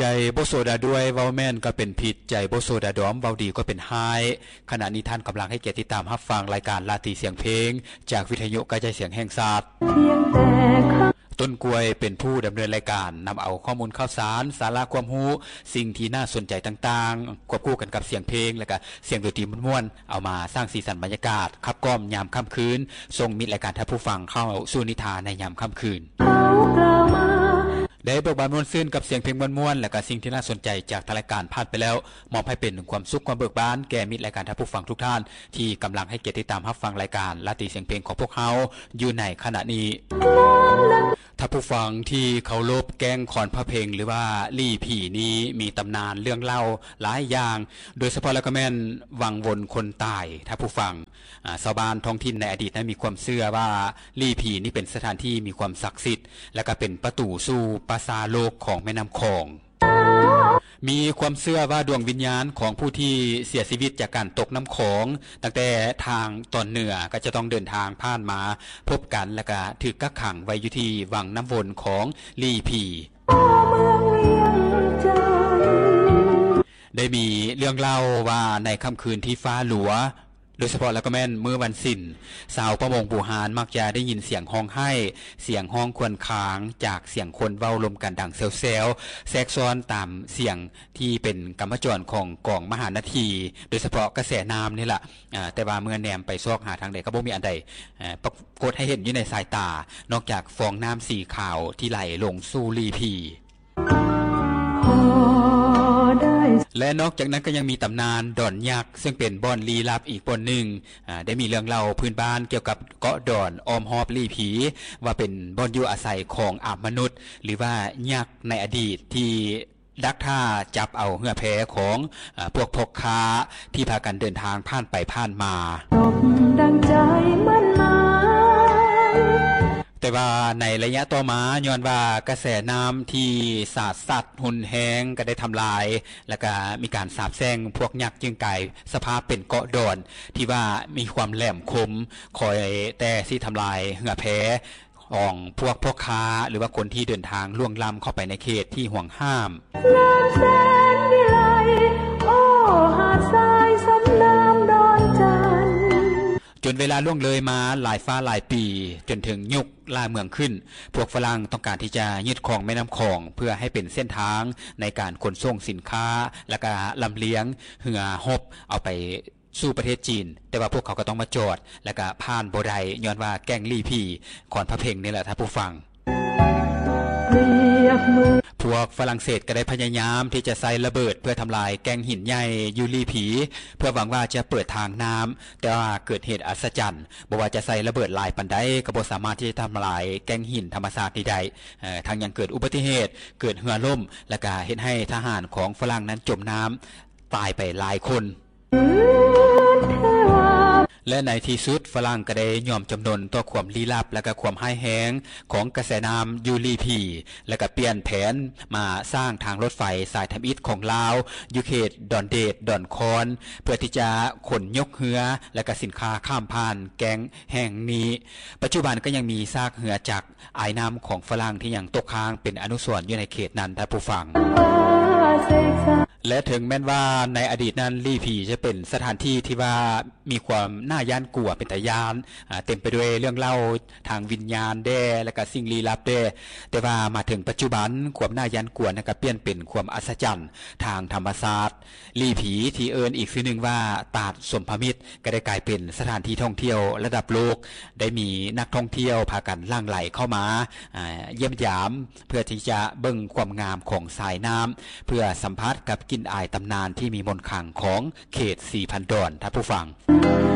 บ่โซดาด้วยเว้าแม่นก็เป็นผิดใจบ่โซดาดอมเว้าดีก็เป็นหายขณะนี้ท่านกำลังให้เกียรติติดตามรับฟังรายการลาตรีเสียงเพลงจากวิทยุกระจายเสียงแห่งชาติต้นกล้วยเป็นผู้ดำเนินรายการนำเอาข้อมูลข่าวสารสาระความรู้สิ่งที่น่าสนใจต่างๆควบคู่กันกับเสียงเพลงและก็เสียงดนตรีม่วนๆเอามาสร้างสีสันบรรยากาศขับกล่อมยามค่ำคืนส่งมิตรรายการท่านผู้ฟังเข้าสู่นิทานในยามค่ำคืนได้เบิกบานม่วนซื่นกับเสียงเพลงม่วนๆและก็สิ่งที่น่าสนใจจากรายการผ่านไปแล้วมอบให้เป็นความสุขความเบิกบานแก่มิตรรายการท่านผู้ฟังทุกท่านที่กำลังให้เกียรติติดตามรับฟังรายการลาตรีเสียงเพลงของพวกเขาอยู่ในขณะนี้ท่านผู้ฟังที่เคารพแกงขอนพระเพลงหรือว่าลี่ผีนี้มีตำนานเรื่องเล่าหลายอย่างโดยเฉพาะแล้วก็แม่นวังวนคนตายท่านผู้ฟังชาวบ้านท้องถิ่นในอดีตนั้นมีความเชื่อว่าลี่ผีนี้เป็นสถานที่มีความศักดิ์สิทธิ์และก็เป็นประตูสู่ปราสาทโลกของแม่น้ำคองมีความเชื่อว่าดวงวิญญาณของผู้ที่เสียชีวิตจากการตกน้ำของตั้งแต่ทางตอนเหนือก็จะต้องเดินทางผ่านมาพบกันและก็ถูกกักขังไว้อยู่ที่วังน้ำวนของลี่ผีได้มีเรื่องเล่าว่าในค่ำคืนที่ฟ้าหลัวโดยเฉพาะแล้วก็แม่นมื้อวันสิ้นสาวประมงปูหานมักจะได้ยินเสียงฮ้องไห้เสียงฮ้องครวญครางจากเสียงคนเว้าลมกันดังแซวๆแทรกซ้อนตามเสียงที่เป็นกรรมจรของกองมหานาทีโดยเฉพาะกระแสน้ำนี่แหละแต่ว่าเมื่อแนมไปซอกหาทางใดก็บ่มีอันใดปรากฏให้เห็นอยู่ในสายตานอกจากฟองน้ำสีขาวที่ไหลลงสู่ลีพีและนอกจากนั้นก็ยังมีตำนานดอนยักษ์ซึ่งเป็นบ่อนลี้ลับอีกบ่อนหนึ่งได้มีเรื่องเล่าพื้นบ้านเกี่ยวกับเกาะดอนออมฮอบลี่ผีว่าเป็นบ่อนอยู่อาศัยของอาบมนุษย์หรือว่ายักษ์ในอดีตที่ดักท่าจับเอาเหือแพของพวกพกค้าที่พากันเดินทางผ่านไปผ่านมาดังใจมันมาแต่ว่าในระยะต่อมาย้อนว่ากระแสน้ำที่สาดสัตว์หุนแห้งก็ได้ทำลายแล้วก็มีการสาบแช่งพวกยักษ์จึงกลายสภาพเป็นเกาะดอนที่ว่ามีความแหลมคมคอยแต่ที่ทำลายเหือแพของพวกพ่อค้าหรือว่าคนที่เดินทางล่วงล้ำเข้าไปในเขตที่ห่วงห้ามน้ำแสนวิไลโอ้หาดทรายสำน้ำดอนจันจนเวลาล่วงเลยมาหลายฟ้าหลายปีจนถึงยุคล่าเมืองขึ้นพวกฝรั่งต้องการที่จะยึดครองแม่น้ำคองเพื่อให้เป็นเส้นทางในการขนส่งสินค้าและก็ลำเลี้ยงเหือหบเอาไปสู่ประเทศจีนแต่ว่าพวกเขาก็ต้องมาจอดแล้วก็ผ่านบ่ได้ย้อนว่าแก๊งลี่พี่ก่อนพระเพลงนี่แหละท่านผู้ฟังพวกฝรั่งเศสก็ได้พยายามที่จะใส่ระเบิดเพื่อทำลายแก๊งหินใหญ่ยูรีผีเพื่อหวังว่าจะเปิดทางน้ำแต่ว่าเกิดเหตุอัศจรรย์บอกว่าจะใส่ระเบิดหลายปันไดก็บ่สามารถที่จะทำลายแก๊งหินธรรมชาติได้ทางยังเกิดอุบัติเหตุเกิดเรือล่มและก็เฮ็ดให้ทหารของฝรั่งนั้นจมน้ำตายไปหลายคนและในที่สุดฝรั่งก็ได้ยอมจำนนต่อความลี้ลับและก็ความห้ายแห้งของกระแสน้ำยูรีพีและก็เปลี่ยนแผนมาสร้างทางรถไฟสายทำอิฐของลาวอยู่เขตดอนเดดดอนคอนเพื่อที่จะขนยกเรือและก็สินค้าข้ามผ่านแก๊งแห่งนี้ปัจจุบันก็ยังมีซากเรือจากอายน้ำของฝรั่งที่ยังตกค้างเป็นอนุสรณ์อยู่ในเขตนั้นท่านผู้ฟังและถึงแม้ว่าในอดีตนั้นลี่ผีจะเป็นสถานที่ที่ว่ามีความน่าย่านกลัวเป็นตาย่านเต็มไปด้วยเรื่องเล่าทางวิญญาณแด่และก็สิ่งลี้ลับแด่แต่ว่ามาถึงปัจจุบันความน่าย่านกลัวนั้นก็เปลี่ยนเป็นความอัศจรรย์ทางธรรมชาติลี่ผีที่เอิ้นอีกชื่อนึงว่าตาดสมภมิตรก็ได้กลายเป็นสถานที่ท่องเที่ยวระดับโลกได้มีนักท่องเที่ยวพากันหลั่งไหลเข้ามาเยี่ยมยามเพื่อที่จะเบิ่งความงามของสายน้ำเพื่อสัมผัสกับกลิ่นอายตำนานที่มีมนต์ขลังของเขต4,000 ดอนท่านผู้ฟัง